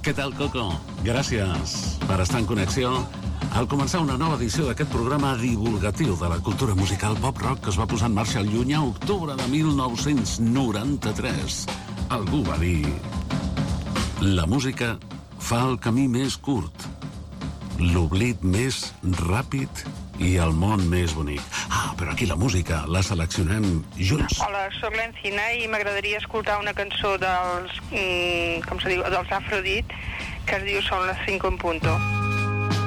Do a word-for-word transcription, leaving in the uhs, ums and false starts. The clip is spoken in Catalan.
Què tal, Coco? Gràcies per estar en connexió al començar una nova edició d'aquest programa divulgatiu de la cultura musical pop-rock que es va posar en marxa el llunyà octubre de mil nou-cents noranta-tres. Algú va dir: la música fa el camí més curt, l'oblit més ràpid i el món més bonic. Ah, però aquí la música la seleccionem junts. Hola, sóc l'Encina i m'agradaria escoltar una cançó dels, mm, com se diu, dels Afrodit, que es diu Son las cinco en punto.